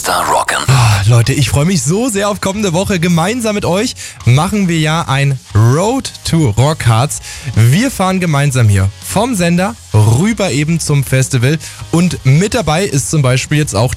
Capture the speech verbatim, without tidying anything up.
Superstar rocken. Ah, Leute, ich freue mich so sehr auf kommende Woche. Gemeinsam mit euch machen wir ja ein Road to Rockharz. Wir fahren gemeinsam hier vom Sender rüber eben zum Festival. Und mit dabei ist zum Beispiel jetzt auch